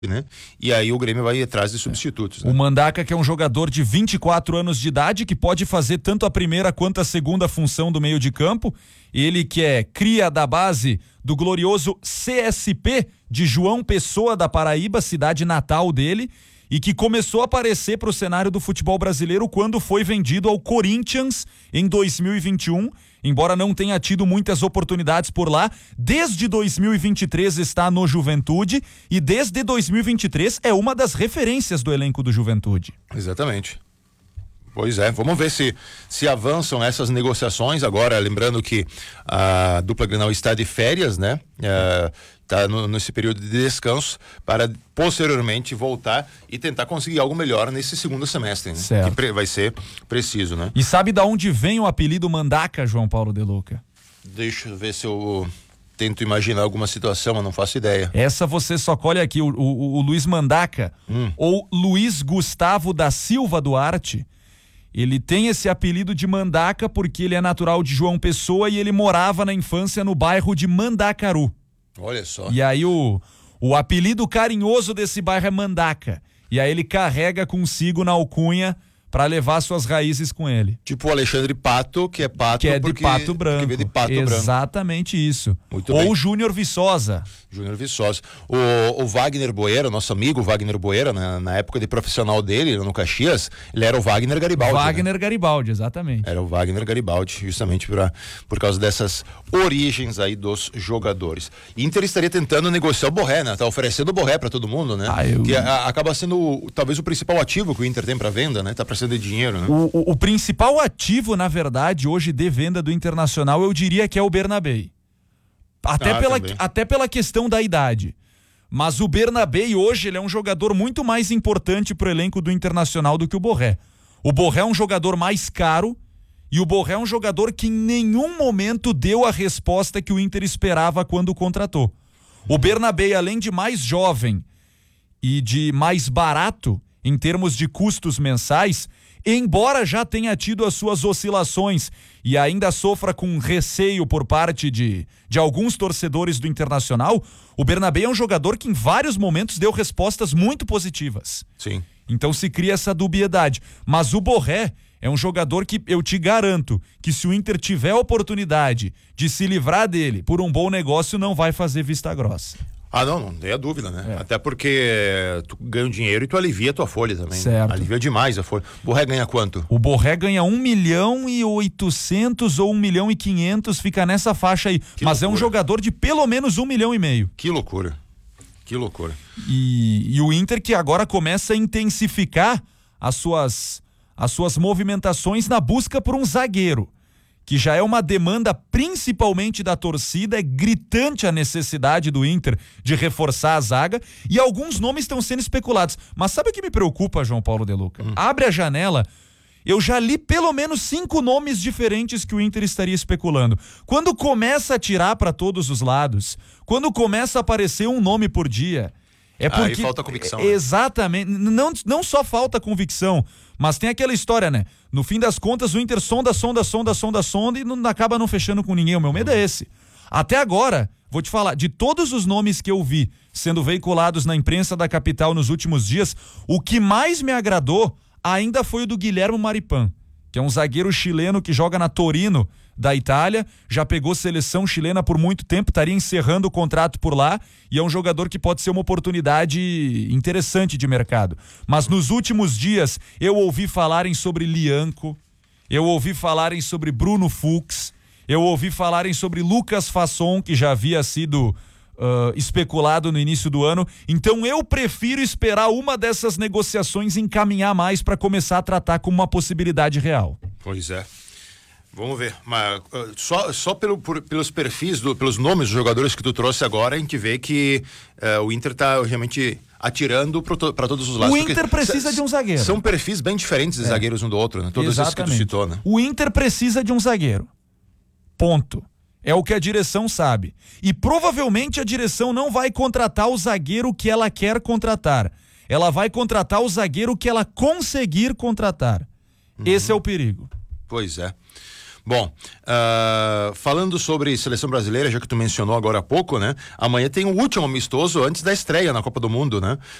né? E aí o Grêmio vai atrás de substitutos. Né? O Mandaca, que é um jogador de 24 anos de idade, que pode fazer tanto a primeira quanto a segunda função do meio de campo. Ele que é cria da base do glorioso CSP de João Pessoa da Paraíba, cidade natal dele, e que começou a aparecer para o cenário do futebol brasileiro quando foi vendido ao Corinthians em 2021, embora não tenha tido muitas oportunidades por lá. Desde 2023 está no Juventude e desde 2023 é uma das referências do elenco do Juventude. Exatamente. Pois é, vamos ver se avançam essas negociações agora, lembrando que a dupla Grenal está de férias, né? Está nesse período de descanso para posteriormente voltar e tentar conseguir algo melhor nesse segundo semestre, né? Certo. Que vai ser preciso, né? E sabe da onde vem o apelido Mandaca, João Paulo De Luca? Deixa eu ver se eu tento imaginar alguma situação, mas não faço ideia. Essa você só colhe aqui, o Luiz Mandaca, ou Luiz Gustavo da Silva Duarte. Ele tem esse apelido de Mandaca porque ele é natural de João Pessoa e ele morava na infância no bairro de Mandacaru. Olha só. E aí o apelido carinhoso desse bairro é Mandaca. E aí ele carrega consigo na alcunha para levar suas raízes com ele. Tipo o Alexandre Pato, que é Pato, que é de Pato Branco. Que vem de Pato Branco. Exatamente isso. Muito Ou bem. o Júnior Viçosa. Júnior Viçosa. O Wagner Boeira, nosso amigo Wagner Boeira, na época de profissional dele, no Caxias, ele era o Wagner Garibaldi. Wagner né? Garibaldi, exatamente. Era o Wagner Garibaldi, justamente por causa dessas origens aí dos jogadores. Inter estaria tentando negociar o Borré, né? Tá oferecendo o Borré para todo mundo, né? Que acaba sendo talvez o principal ativo que o Inter tem para venda, né? Tá precisando de dinheiro, né? O principal ativo, na verdade, hoje de venda do Internacional, eu diria que é o Bernabei. Até pela questão da idade. Mas o Bernabei hoje ele é um jogador muito mais importante pro elenco do Internacional do que o Borré. O Borré é um jogador mais caro e o Borré é um jogador que em nenhum momento deu a resposta que o Inter esperava quando o contratou. O Bernabei, além de mais jovem e de mais barato em termos de custos mensais, embora já tenha tido as suas oscilações e ainda sofra com receio por parte de alguns torcedores do Internacional, o Bernabei é um jogador que em vários momentos deu respostas muito positivas. Sim. Então se cria essa dubiedade. Mas o Borré é um jogador que eu te garanto que se o Inter tiver a oportunidade de se livrar dele por um bom negócio, não vai fazer vista grossa. Ah, não tem a dúvida, né? Até porque tu ganha um dinheiro e tu alivia a tua folha também. Certo. Alivia demais a folha. O Borré ganha quanto? O Borré ganha 1.800.000 ou 1.500.000, fica nessa faixa aí. Mas é um jogador de pelo menos 1,5 milhão. Que loucura. Que loucura. E o Inter que agora começa a intensificar as suas movimentações na busca por um zagueiro, que já é uma demanda principalmente da torcida, é gritante a necessidade do Inter de reforçar a zaga e alguns nomes estão sendo especulados. Mas sabe o que me preocupa, João Paulo De Luca? Abre a janela, eu já li pelo menos 5 nomes diferentes que o Inter estaria especulando. Quando começa a tirar para todos os lados, quando começa a aparecer um nome por dia, é porque... Aí falta convicção. Exatamente, não só falta convicção, mas tem aquela história, né? No fim das contas, o Inter sonda e não acaba não fechando com ninguém. O meu medo é esse. Até agora, vou te falar, de todos os nomes que eu vi sendo veiculados na imprensa da capital nos últimos dias, o que mais me agradou ainda foi o do Guilherme Maripan, que é um zagueiro chileno que joga na Torino da Itália, já pegou seleção chilena por muito tempo, estaria encerrando o contrato por lá e é um jogador que pode ser uma oportunidade interessante de mercado. Mas nos últimos dias eu ouvi falarem sobre Lianco, eu ouvi falarem sobre Bruno Fux, eu ouvi falarem sobre Lucas Fasson, que já havia sido especulado no início do ano. Então eu prefiro esperar uma dessas negociações encaminhar mais para começar a tratar como uma possibilidade real. Pois é. Vamos ver, mas só pelos perfis, pelos nomes dos jogadores que tu trouxe agora, a gente vê que o Inter tá realmente atirando para todos os lados. O Inter precisa de um zagueiro. São perfis bem diferentes de zagueiros um do outro, né? Todos esses que tu citou, né? O Inter precisa de um zagueiro. Ponto. É o que a direção sabe. E provavelmente a direção não vai contratar o zagueiro que ela quer contratar. Ela vai contratar o zagueiro que ela conseguir contratar. Esse é o perigo. Pois é. Bom, falando sobre seleção brasileira, já que tu mencionou agora há pouco, né? Amanhã tem o último amistoso antes da estreia na Copa do Mundo, né?